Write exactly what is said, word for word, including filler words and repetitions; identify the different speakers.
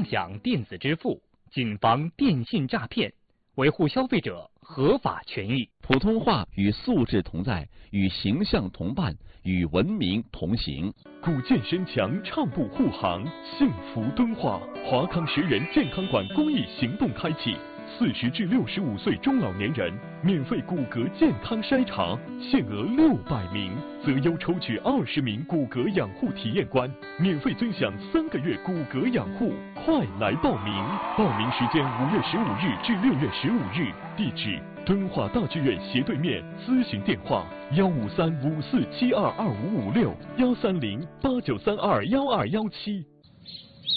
Speaker 1: 共享电子支付，谨防电信诈骗，维护消费者合法权益。
Speaker 2: 普通话与素质同在，与形象同伴，与文明同行。
Speaker 3: 古建深墙，畅步护航，幸福敦化。华康十人健康馆公益行动开启。四十至六十五岁中老年人免费骨骼健康筛查，限额六百名，择优抽取二十名骨骼养护体验官，免费尊享三个月骨骼养护。快来报名！报名时间五月十五日至六月十五日，地址敦化大剧院斜对面，咨询电话幺五三五四七二二五五六幺三零八九三二幺二幺七。